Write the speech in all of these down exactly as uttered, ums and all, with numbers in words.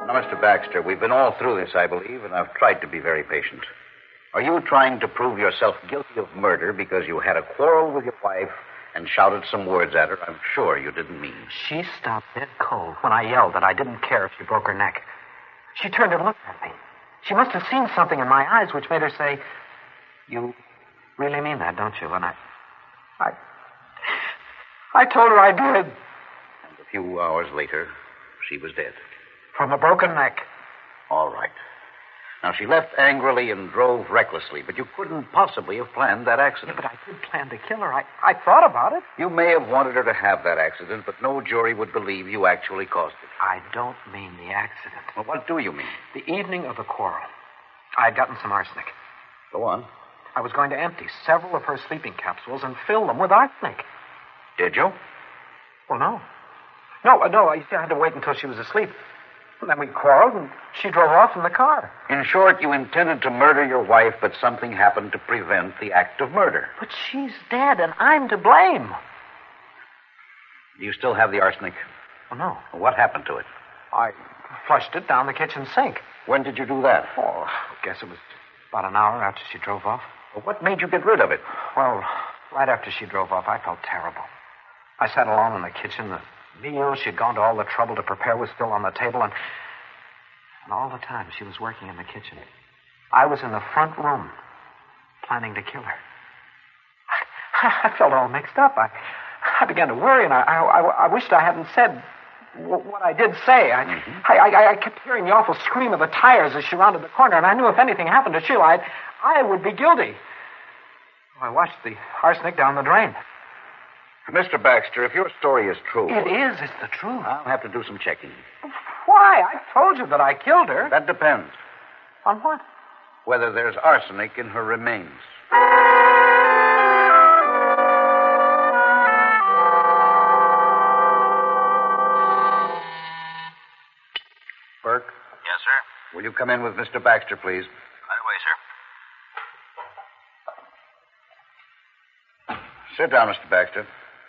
Now, Mister Baxter, we've been all through this, I believe, and I've tried to be very patient. Are you trying to prove yourself guilty of murder because you had a quarrel with your wife and shouted some words at her I'm sure you didn't mean? She stopped dead cold when I yelled that I didn't care if she broke her neck. She turned and looked at me. She must have seen something in my eyes which made her say, "You really mean that, don't you?" And I... I... I told her I did. And a few hours later, she was dead. From a broken neck. All right. Now, she left angrily and drove recklessly, but you couldn't possibly have planned that accident. Yeah, but I did plan to kill her. I, I thought about it. You may have wanted her to have that accident, but no jury would believe you actually caused it. I don't mean the accident. Well, what do you mean? The evening of the quarrel, I had gotten some arsenic. Go on. I was going to empty several of her sleeping capsules and fill them with arsenic. Did you? Well, no. No, uh, no, I had to wait until she was asleep. And then we quarreled, and she drove off in the car. In short, you intended to murder your wife, but something happened to prevent the act of murder. But she's dead, and I'm to blame. Do you still have the arsenic? Oh, no. What happened to it? I flushed it down the kitchen sink. When did you do that? Oh, I guess it was about an hour after she drove off. Well, what made you get rid of it? Well, right after she drove off, I felt terrible. I sat alone in the kitchen. The meal she'd gone to all the trouble to prepare was still on the table, and, and all the time she was working in the kitchen. I was in the front room, planning to kill her. I, I felt all mixed up. I, I began to worry, and I, I, I wished I hadn't said what I did say. I, mm-hmm. I, I, I kept hearing the awful scream of the tires as she rounded the corner, and I knew if anything happened to Sheila, I'd, I would be guilty. I watched the arsenic down the drain. Mister Baxter, if your story is true... It is. It's the truth. I'll have to do some checking. Why? I told you that I killed her. That depends. On what? Whether there's arsenic in her remains. Burke? Yes, sir? Will you come in with Mister Baxter, please? Right away, sir. Sit down, Mister Baxter.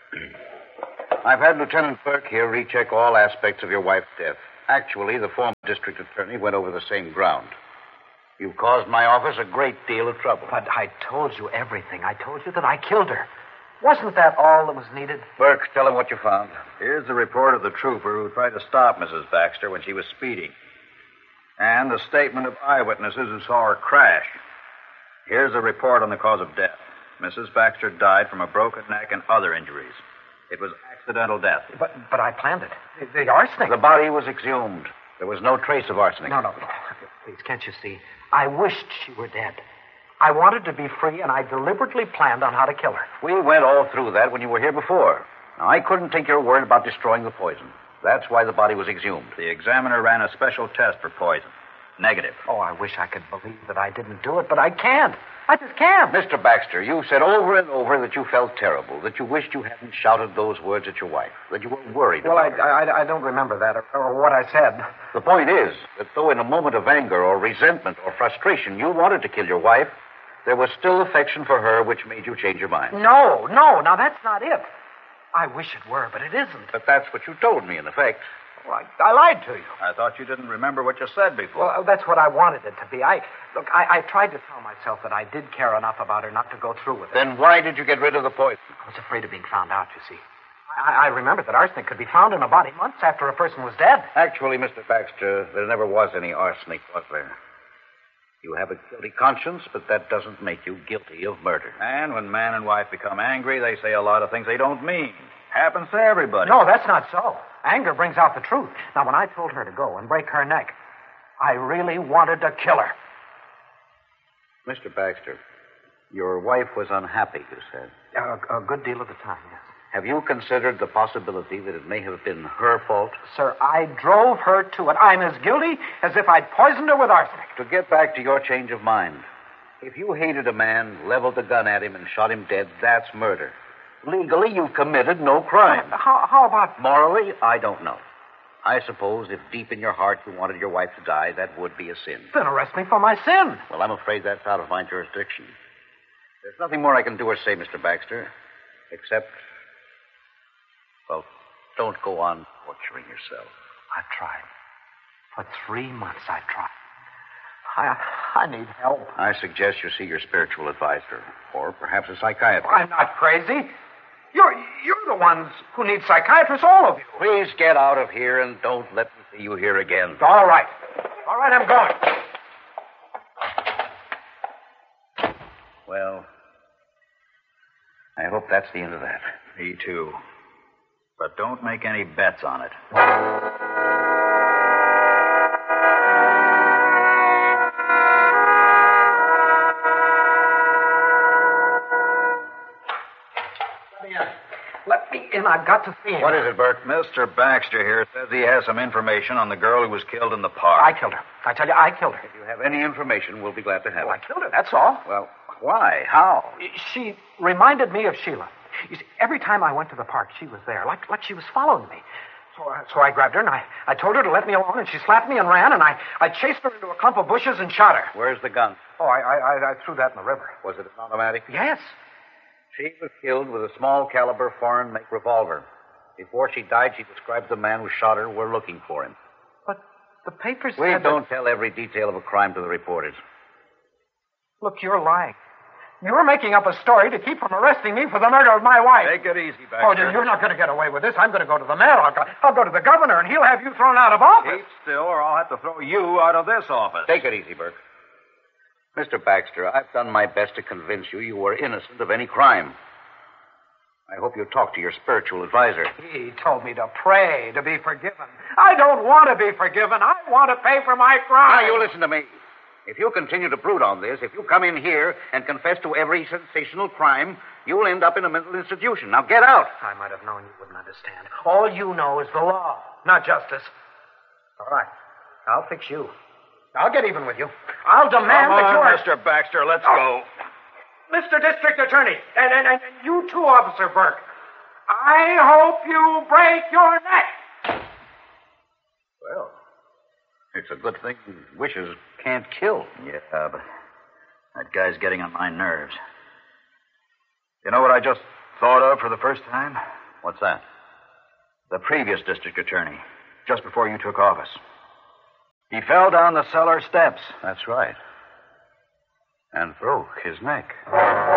I've had Lieutenant Burke here recheck all aspects of your wife's death. Actually, the former district attorney went over the same ground. You've caused my office a great deal of trouble. But I told you everything. I told you that I killed her. Wasn't that all that was needed? Burke, tell him what you found. Here's the report of the trooper who tried to stop Missus Baxter when she was speeding. And the statement of eyewitnesses who saw her crash. Here's the report on the cause of death. Missus Baxter died from a broken neck and other injuries. It was accidental death. But but I planned it. The, the arsenic. The body was exhumed. There was no trace of arsenic. No, no. Please, can't you see? I wished she were dead. I wanted to be free, and I deliberately planned on how to kill her. We went all through that when you were here before. Now, I couldn't take your word about destroying the poison. That's why the body was exhumed. The examiner ran a special test for poison. Negative. Oh, I wish I could believe that I didn't do it, but I can't. I just can't. Mister Baxter, you said over and over that you felt terrible, that you wished you hadn't shouted those words at your wife, that you were worried well, about I, her. I, I don't remember that or, or what I said. The point is that though in a moment of anger or resentment or frustration you wanted to kill your wife, there was still affection for her which made you change your mind. No, no, now that's not it. I wish it were, but it isn't. But that's what you told me, in effect. Well, I, I lied to you. I thought you didn't remember what you said before. Well, that's what I wanted it to be. I Look, I, I tried to tell myself that I did care enough about her not to go through with it. Then why did you get rid of the poison? I was afraid of being found out, you see. I, I remembered that arsenic could be found in a body months after a person was dead. Actually, Mister Baxter, there never was any arsenic, was there? You have a guilty conscience, but that doesn't make you guilty of murder. And when man and wife become angry, they say a lot of things they don't mean. Happens to everybody. No, that's not so. Anger brings out the truth. Now, when I told her to go and break her neck, I really wanted to kill her. Mister Baxter, your wife was unhappy, you said. A, a good deal of the time, yes. Have you considered the possibility that it may have been her fault? Sir, I drove her to it. I'm as guilty as if I'd poisoned her with arsenic. To get back to your change of mind, if you hated a man, leveled a gun at him, and shot him dead, that's murder. Legally, you've committed no crime. Uh, how, how about... Morally, I don't know. I suppose if deep in your heart you wanted your wife to die, that would be a sin. Then arrest me for my sin. Well, I'm afraid that's out of my jurisdiction. There's nothing more I can do or say, Mister Baxter, except... Well, don't go on torturing yourself. I've tried. For three months I tried. I, I need help. I suggest you see your spiritual advisor, or perhaps a psychiatrist. I'm not crazy. You're, you're the ones who need psychiatrists, all of you. Please get out of here and don't let me see you here again. All right. All right, I'm going. Well, I hope that's the end of that. Me too. But don't make any bets on it. Let me in. I've got to see him. What is it, Burke? Mister Baxter here says he has some information on the girl who was killed in the park. I killed her. I tell you, I killed her. If you have any information, we'll be glad to have Well, it. I killed her, that's all. Well, why? How? She reminded me of Sheila. You see, every time I went to the park, she was there, like, like she was following me. So, uh, so I grabbed her, and I, I told her to let me alone, and she slapped me and ran, and I, I chased her into a clump of bushes and shot her. Where's the gun? Oh, I, I, I, I threw that in the river. Was it an automatic? Yes. She was killed with a small caliber foreign make revolver. Before she died, she described the man who shot her. We're looking for him. But the papers We said don't that... tell every detail of a crime to the reporters. Look, you're lying. You're making up a story to keep from arresting me for the murder of my wife. Take it easy, Baxter. Oh, you're not going to get away with this. I'm going to go to the mayor. I'll go, I'll go to the governor, and he'll have you thrown out of office. Keep still, or I'll have to throw you out of this office. Take it easy, Burke. Mister Baxter, I've done my best to convince you you were innocent of any crime. I hope you talk to your spiritual advisor. He told me to pray, to be forgiven. I don't want to be forgiven. I want to pay for my crime. Now, you listen to me. If you continue to brood on this, if you come in here and confess to every sensational crime, you'll end up in a mental institution. Now, get out. I might have known you wouldn't understand. All you know is the law, not justice. All right. I'll fix you. I'll get even with you. I'll demand Come that on, you're... Mister Baxter, let's Oh. go. Mister District Attorney, and, and, and you too, Officer Burke, I hope you break your neck. Well, it's a good thing wishes can't kill. Yeah, but that guy's getting on my nerves. You know what I just thought of for the first time? What's that? The previous district attorney, just before you took office. He fell down the cellar steps. That's right. And broke his neck.